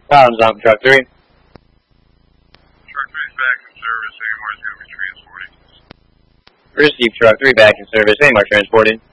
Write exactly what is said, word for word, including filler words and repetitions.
Problems on truck three. Truck three is back in service. A M R is going to be transporting. Received truck three back in service. A M R transported.